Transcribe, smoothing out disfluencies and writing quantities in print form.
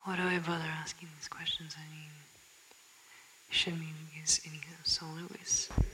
Why do I bother asking these questions? I mean, Shenmue is anyhow soloist.